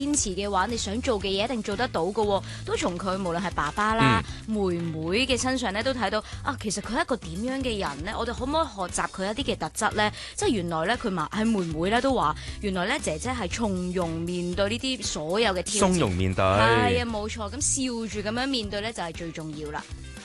堅持嘅話，你想做嘅嘢一定做得到㗎喎。都從佢無論係爸爸啦、妹妹嘅身上咧，都睇到啊，其實佢係一個點樣嘅人咧？我哋可唔可以學習佢一啲嘅特質咧？即係原來咧，佢係妹妹咧都話，原來咧姐姐係從容面對呢啲所有嘅挑戰， 從容面對， 係啊，冇錯。咁笑住咁樣面對咧，就係最重要啦。